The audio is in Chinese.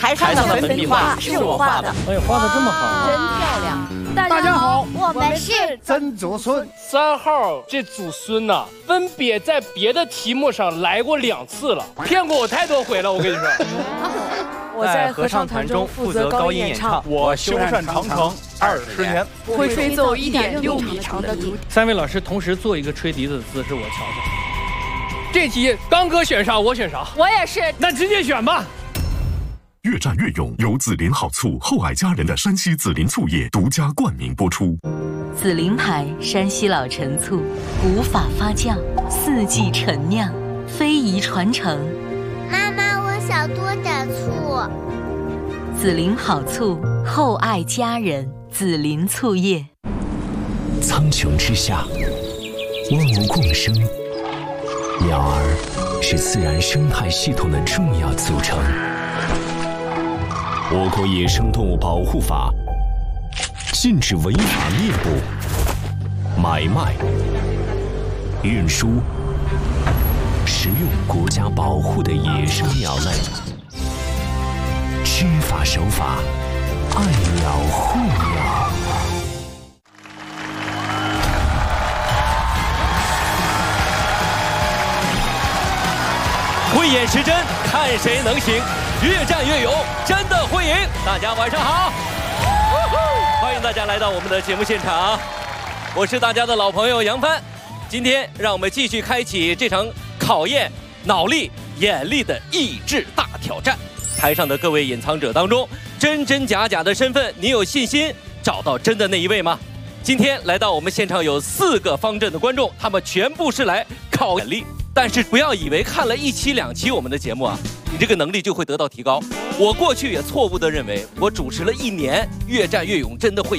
台上的粉笔画是我画的。 哎呀，画的这么好， 真漂亮！ 大家好， 我们是曾祖孙。 3号这祖孙呐，分别在别的题目上来过2次了，骗过我太多回了。我跟你说， 我在合唱团中负责高音演唱， 我修缮长城20年， 会吹奏1.6米长的竹。 3位老师同时做一个吹笛子的姿势，我瞧瞧。这题刚哥选啥我选啥， 我也是。 那直接选吧。 越战越勇由紫林好醋厚爱佳人的山西紫林醋业独家冠名播出。 紫林牌山西老陈醋，古法发酵，4季陈酿，非遗传承。 妈妈，我想多点醋。 紫林好醋厚爱佳人，紫林醋业。 苍穹之下，万物共生，鸟儿是自然生态系统的重要组成。我国野生动物保护法禁止违法猎捕、买卖、运输、食用国家保护的野生鸟类。知法守法，爱鸟护鸟。 慧眼识真，看谁能行。越战越勇，真的会赢！大家晚上好，欢迎大家来到我们的节目现场，我是大家的老朋友杨帆。今天让我们继续开启这场考验脑力、眼力的益智大挑战。台上的各位隐藏者当中，真真假假的身份，你有信心找到真的那一位吗？今天来到我们现场有4个方阵的观众，他们全部是来考眼力。但是不要以为看了1期2期我们的节目啊，你这个能力就会得到提高。我过去也错误地认为，我主持了1年，越战越勇真的会赢。